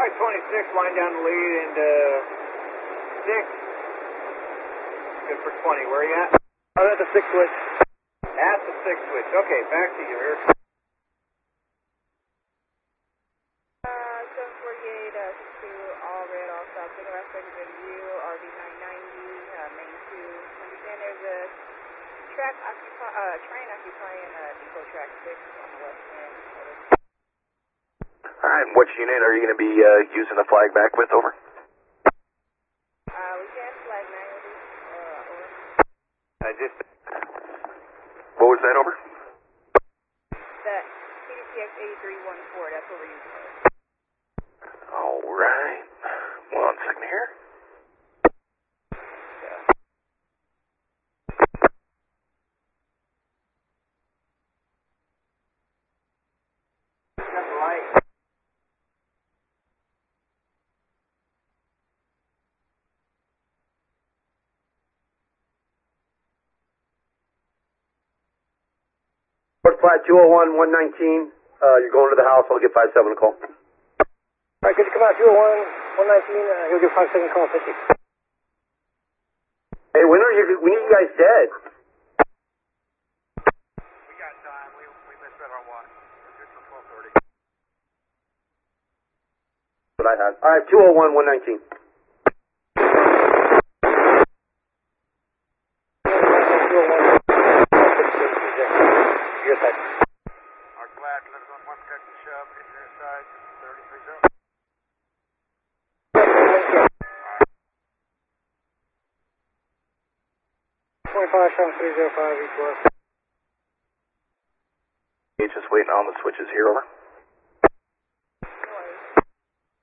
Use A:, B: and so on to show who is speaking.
A: 526, line down the lead into 6. Good for 20. Where are you at?
B: I'm at the 6 switch.
A: At the 6 switch. Okay, back to you here.
C: 748, 62, all red, all stop. Signal aspect in view, RV 990, main 2. Understand there's a train occupying depot track 6 on the west end.
D: Alright, which unit are you going to be using the flag back with, over?
C: We can flag manually, over.
D: What was that, over?
C: That CDCX 8314, that's what we're using.
D: Alright. 1 second here.
A: Got the light.
B: Fort Flat 201, 119. You're going to the house. I'll get 57 a call. All right, could you come out 201, 119? He'll give 57 call 50. Hey, when are you guys dead?
A: We got time. We misread our watch. We're good till 12:30.
B: What I had. All right, 201, 119. Your side.
A: Our flag, let's on 1 second shove. Hit your side. 3030.
B: 25, 7305, east west.
D: Just waiting on the switches here, over.